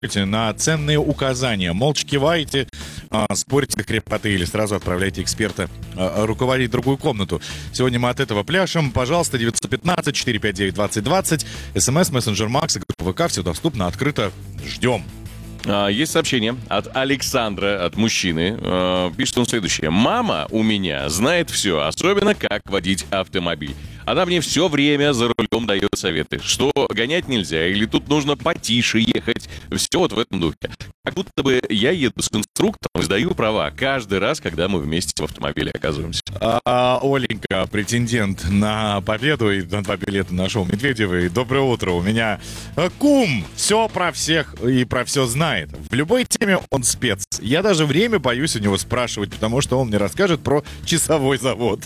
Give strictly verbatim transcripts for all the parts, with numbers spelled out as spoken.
на ценные указания. Молча киваете, спорите крепоты или сразу отправляйте эксперта руководить другую комнату. Сегодня мы от этого пляшем. Пожалуйста, девять один пять четыре пять девять двадцать двадцать. СМС, мессенджер Макс, ВК, все доступно, открыто. Ждем. Есть сообщение от Александра, от мужчины. Пишет он следующее. Мама у меня знает все, особенно как водить автомобиль. Она мне все время за рулем дает советы, что гонять нельзя, или тут нужно потише ехать. Все вот в этом духе. Как будто бы я еду с инструктором и сдаю права каждый раз, когда мы вместе в автомобиле оказываемся. А, Оленька, претендент на победу и на два билета на шоу Медведевой. Доброе утро. У меня кум все про всех и про все знает. В любой теме он спец. Я даже время боюсь у него спрашивать, потому что он мне расскажет про часовой завод.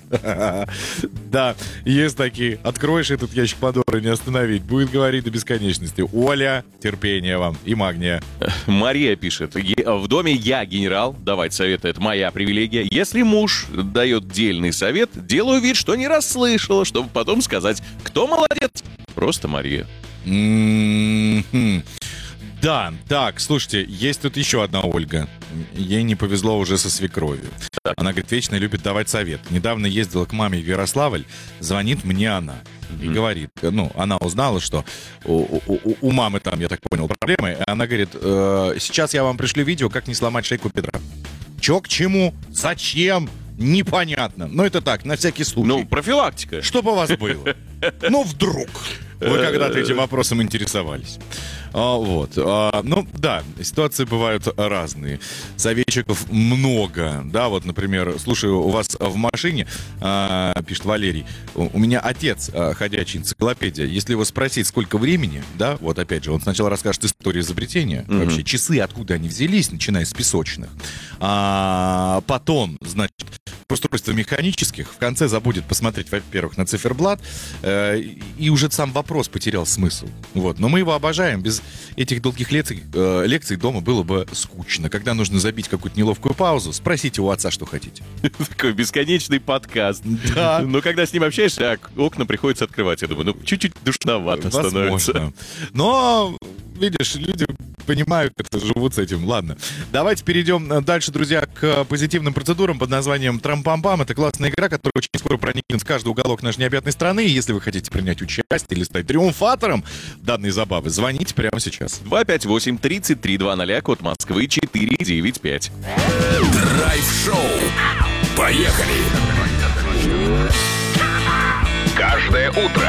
Да, есть такие. Откроешь этот ящик Пандоры, не остановить. Будет говорить до бесконечности. Оля, терпения вам и магния. Мария пишет. В доме я генерал. Давать советы — это моя привилегия. Если муж дает дельный совет, делаю вид, что не расслышала, чтобы потом сказать, кто молодец. Просто Мария. Mm-hmm. Да, так, слушайте, есть тут еще одна Ольга. Ей не повезло уже со свекровью. Она, говорит, вечно любит давать совет. Недавно ездила к маме в Ярославль, звонит мне она и mm-hmm. говорит, ну, она узнала, что у, у, у мамы там, я так понял, проблемы. И она говорит, э, сейчас я вам пришлю видео, как не сломать шейку бедра. Че к чему? Зачем? Непонятно. Но это так, на всякий случай. Ну, профилактика. Чтобы у вас было. Ну, вдруг вы когда-то этим вопросом интересовались. А, вот. А, ну, да, ситуации бывают разные. Советчиков много. Да, вот, например, слушай, у вас в машине, а, пишет Валерий, у, у меня отец а, ходячая энциклопедия. Если его спросить, сколько времени, да, вот опять же, он сначала расскажет историю изобретения, mm-hmm. вообще часы, откуда они взялись, начиная с песочных. А, потом, значит, устройства механических, в конце забудет посмотреть, во-первых, на циферблат, э, и уже сам вопрос потерял смысл. Вот. Но мы его обожаем. Без этих долгих лекций, э, лекций дома было бы скучно. Когда нужно забить какую-то неловкую паузу, спросите у отца, что хотите. Такой бесконечный подкаст. Да. Но когда с ним общаешься, окна приходится открывать. Я думаю, ну, чуть-чуть душновато становится. Но, видишь, люди понимают это, живут с этим. Ладно. Давайте перейдем дальше, друзья, к позитивным процедурам под названием Трам-пам-пам. Это классная игра, которая очень скоро проникнет в каждый уголок нашей необъятной страны. И если вы хотите принять участие или стать триумфатором данной забавы, звоните прямо сейчас. два пять восемь тридцать три двадцать, код Москвы четыре девять пять. Драйв-шоу. Поехали! Каждое утро